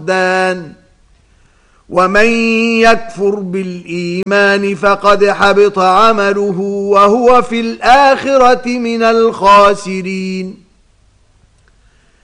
الصدان ومن يكفر بالإيمان فقد حبط عمله وهو في الآخرة من الخاسرين